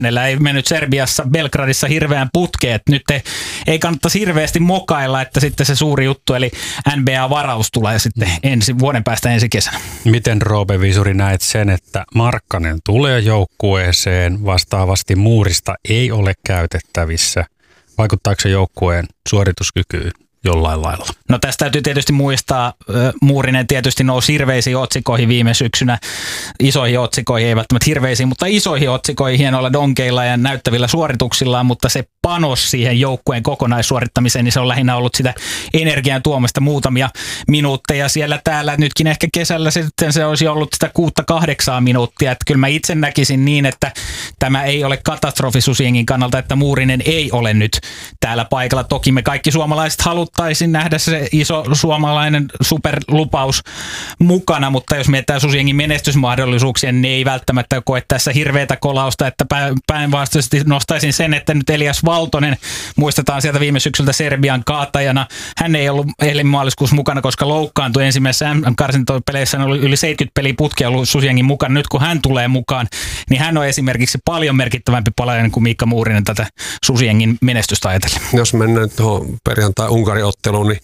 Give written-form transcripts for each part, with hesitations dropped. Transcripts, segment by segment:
Meillä ei mennyt Serbiassa, Belgradissa hirveän putkeet. Nyt ei kannattaisi hirveästi mokailla, että sitten se suuri juttu, eli NBA-varaus tulee sitten vuoden päästä ensi kesänä. Miten Roope Visuri näet sen, että Markkanen tulee joukkueeseen, vastaavasti Muurista ei ole käytettävissä? Vaikuttaako se joukkueen suorituskykyyn jollain lailla? No tästä täytyy tietysti muistaa, Muurinen tietysti nousi hirveisiin otsikoihin viime syksynä, isoihin otsikoihin, ei välttämättä hirveisiin, mutta isoihin otsikoihin hienoilla donkeilla ja näyttävillä suorituksillaan, mutta se panos siihen joukkueen kokonaissuorittamiseen, niin se on lähinnä ollut sitä energian tuomasta muutamia minuutteja siellä täällä. Nytkin ehkä kesällä sitten se olisi ollut sitä 6-8 minuuttia, että kyllä mä itse näkisin niin, että tämä ei ole katastrofi Susjengin kannalta, että Muurinen ei ole nyt täällä paikalla. Toki me kaikki suomalaiset haluttaisiin nähdä se iso suomalainen superlupaus mukana, mutta jos mietitään Susjengin menestysmahdollisuuksia, niin ei välttämättä koe tässä hirveätä kolausta, että päinvastaisesti nostaisin sen, että nyt Elias Valtonen, muistetaan sieltä viime syksyltä Serbian kaatajana, hän ei ollut maaliskuussa mukana, koska loukkaantui ensimmäisessä MM-karsintopeleissä, hän oli yli 70 peliä putkea ollut Susjengin mukana. Nyt kun hän tulee mukaan, niin hän on esimerkiksi paljon merkittävämpi palainen kuin Miikka Muurinen tätä Susjengin menestystä ajatellen. Jos mennään tuohon perjantai-Unkari-otteluun, niin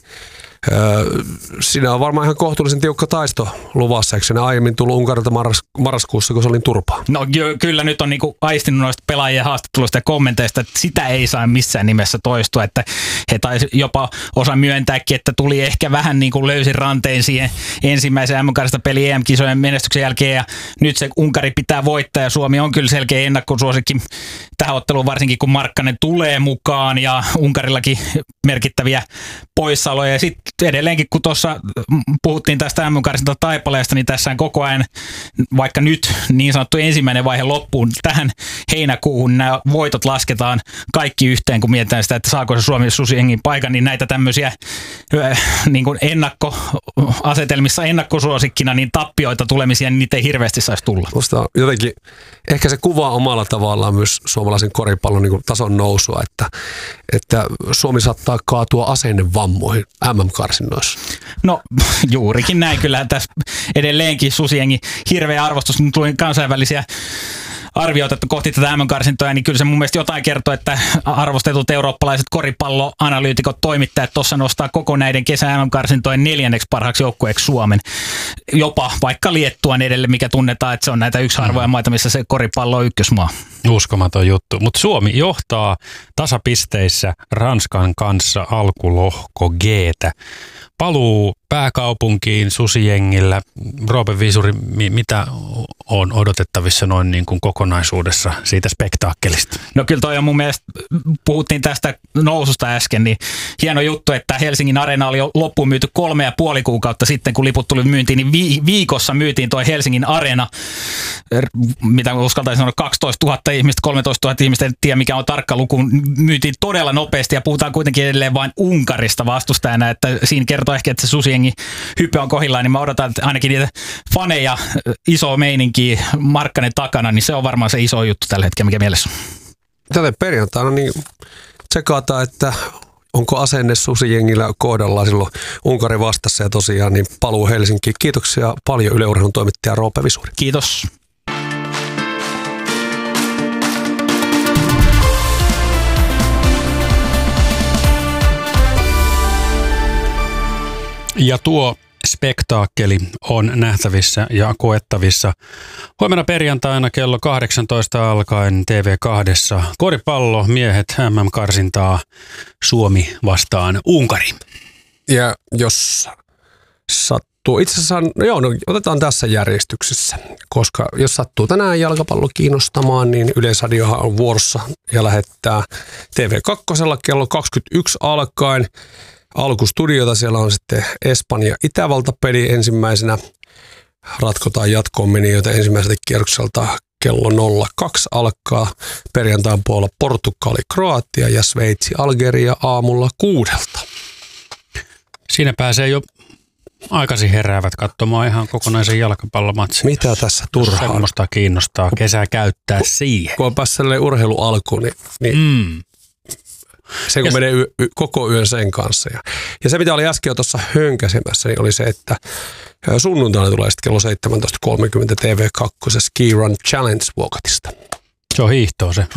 siinä on varmaan ihan kohtuullisen tiukka taisto luvassa. Eikö se aiemmin tullut Unkarilta marraskuussa, kun se oli turpaa? No kyllä nyt on niinku aistinut noista pelaajien haastatteluista ja kommenteista, että sitä ei saa missään nimessä toistua. Että he taisi jopa osa myöntääkin, että tuli ehkä vähän niin kuin löysin rantein siihen ensimmäisen MM-karsinta peli EM-kisojen menestyksen jälkeen. Ja nyt se Unkari pitää voittaa ja Suomi on kyllä selkeä ennakkosuosikki tähän otteluun, varsinkin kun Markkanen tulee mukaan ja Unkarillakin merkittäviä poissaoloja. Ja sitten edelleenkin, kun tuossa puhuttiin tästä MM-karsinta taipaleesta, niin tässä on koko ajan, vaikka nyt niin sanottu ensimmäinen vaihe loppuun tähän heinäkuuhun, nämä voitot lasketaan kaikki yhteen, kun mietitään sitä, että saako se Suomi Susjengin paikan, niin näitä tämmöisiä niin kuin ennakkoasetelmissa ennakkosuosikkina, niin tappioita tulemisia, niin niitä ei hirveästi saisi tulla. Musta jotenkin, ehkä se kuvaa omalla tavallaan myös suomalaisen koripallon niin kuin tason nousua, että Suomi saattaa kaatua asennevammoihin MM-karsinnoissa. No juurikin näin. Kyllähän tässä edelleenkin Susjengin hirveä arvostus, kun tuli kansainvälisiä arvioita kohti tätä MM-karsintoja, niin kyllä se mun mielestä jotain kertoo, että arvostetut eurooppalaiset koripalloanalyytikot, toimittajat tuossa nostaa koko näiden kesän MM-karsintojen 4. parhaaksi joukkueeksi Suomen. Jopa vaikka Liettuan edelle, mikä tunnetaan, että se on näitä yksi harvoja maita, missä se koripallo on ykkösmaa. Uskomaton juttu. Mutta Suomi johtaa tasapisteissä Ranskan kanssa alkulohko G:tä. Paluu pääkaupunkiin Susjengillä. Roope Visuri, mitä on odotettavissa noin niin kuin kokonaisuudessa siitä spektaakkelista? No kyllä toi on mun mielestä, puhuttiin tästä noususta äsken, niin hieno juttu, että Helsingin Areena oli jo loppuun myyty 3,5 kuukautta sitten, kun liput tuli myyntiin, niin viikossa myytiin toi Helsingin Areena, mitä uskaltaisin sanoa, 12 000 ihmistä, 13 000 ihmistä, en tiedä mikä on tarkka luku, myytiin todella nopeasti ja puhutaan kuitenkin edelleen vain Unkarista vastustajana, että siinä kertoo ehkä, että se Susjengin hype on kohillaan, niin mä odotan, että ainakin niitä faneja, iso meininkiä Markkanen takana, niin se on varmaan se iso juttu tällä hetkellä, mikä mielessä on. Tällä perjantaina niin tsekataan, että onko asenne Susjengillä kohdallaan silloin Unkari vastassa ja tosiaan niin paluu Helsinkiin. Kiitoksia paljon Yle Urheilun toimittaja Roope Visuri. Kiitos. Ja tuo spektaakkeli on nähtävissä ja koettavissa huomenna perjantaina kello 18 alkaen TV2. Koripallo, miehet, MM-karsintaa, Suomi vastaan Unkari. Ja jos sattuu, itse asiassa, otetaan tässä järjestyksessä, koska jos sattuu tänään jalkapallo kiinnostamaan, niin Yleisradiohan on vuorossa ja lähettää TV2 kello 21 alkaen alkustudiota. Siellä on sitten Espanja-Itävalta-peli ensimmäisenä. Ratkotaan jatkoon menijöitä ensimmäiseltä kierrokselta kello 02 alkaa. Perjantain puolella Portugali, Kroatia ja Sveitsi, Algeria aamulla 6. Siinä pääsee jo aikaisin heräävät katsomaan ihan kokonaisen jalkapallomatsin. Mitä tässä turhaa? Semmoista kiinnostaa kesää käyttää siihen. Kun on päässyt urheilu alkuun, niin se kun menee koko yön sen kanssa. Ja se mitä oli äsken jo tuossa hönkäsemässä, niin oli se, että sunnuntaina tulee sitten kello 17.30 TV2 Ski Run Challenge Walkatista. Se on hiihtoa se.